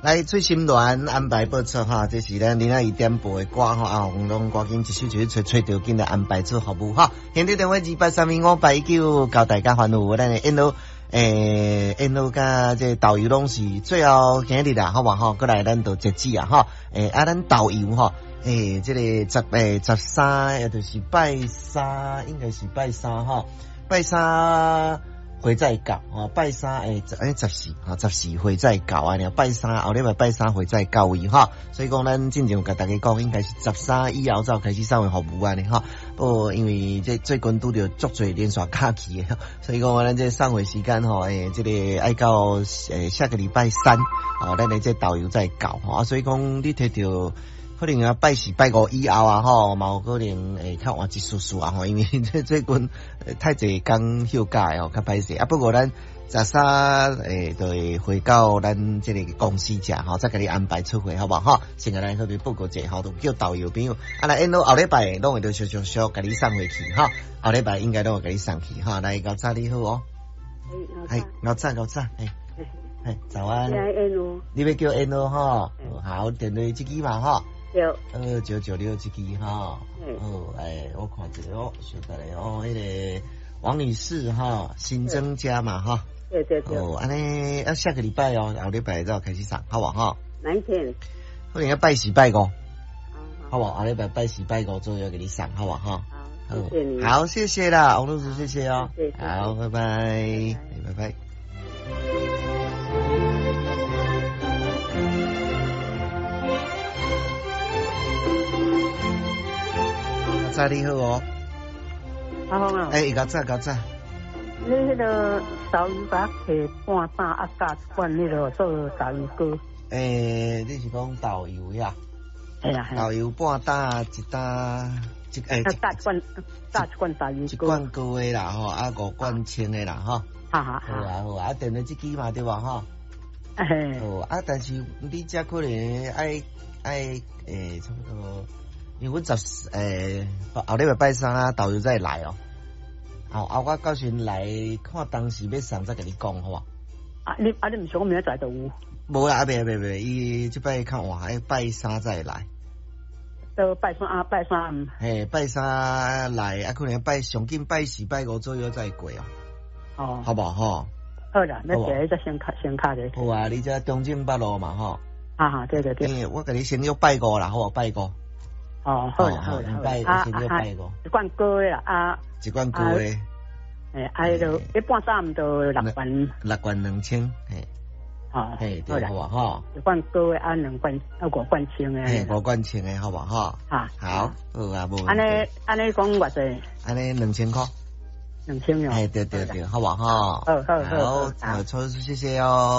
来最新乱安排播出哈，这是咱另外一点播的歌哈，啊，红龙歌紧一首就是吹着紧来安排做服务哈。现在电话283-589教大家欢迎，咱的N O 甲这导游拢是最后今日啦，好不好？过来咱就截止啊哈，咱导游哈，这个13也就是拜三，应该是拜三哈，拜三。会再搞啊！拜三14会再搞啊！拜三后礼拜拜三会再搞伊哈，所以讲咱正常甲大家讲，应该是13以后才开始送服务啊！你哈，不过因为这最近拄着足侪连续假期的，所以讲咱这送货时间吼，这个爱到下个礼拜三啊，咱的这导游再搞啊，所以讲你摕到。可能啊，拜4拜5以后啊，吼，嘛有可能较换一丝啊，吼，因为这最近太济工休假哦，较歹势啊。不过咱13就会回到咱这个公司食吼，再给你安排出回好不好？哈，先给咱去报告者吼，都叫导游朋友。啊，来，后礼拜拢会到小给你送回去哈，后礼拜应该都会给你送去哈。来，高早你好哦，高早，早安。你要叫 N O 哈，好，电话这支嘛哈。2996这支哈，我看一个哦，小得嘞哦，那个王女士哈，新增加嘛哈， 对， 安尼要下个礼拜哦，后礼拜再开始上，好不好？ 哪一天？ 可能要拜4拜5，好不好？后礼拜拜4拜5左右给你上，好不好？ 好，谢谢你。 好，谢谢啦，王律师，谢谢哦。 谢谢。 好，拜拜，拜拜。早你好哦， 阿峰啊， 高早。 你迄个导游甲摕半担啊加一罐迄个做导游膏。 你是讲导游呀？ 系啊， 导游半担一担加一罐导游膏。 一罐膏的啦吼，啊5罐清的啦吼。好啊，电话这支嘛对吧吼？啊，但是你这可能爱差不多。因为阮后礼拜拜三啊，导游再来哦。我到时来看当时要上再跟你讲，好吧？ 你唔想我明仔载就有？ 无啦，袂，伊这摆较晚，拜三再来。 都拜三。 拜三来，可能上紧拜4拜5左右再过哦。好不好？吼。 好啦，那第一只先卡的。 好啊，你这中正北路嘛，吼。 对。 我给你先要拜5啦，好不拜5。 好啦， 拜先要拜5。 一罐膏的啦， 一罐膏的。 就一半3就6罐 2000，对，好不好？ 一罐膏的2罐5罐清的 ，5罐清的，好不好？好啊，无。安尼讲偌济？ 安尼2000块。 2000哦。 对，好不好？好，谢谢哦。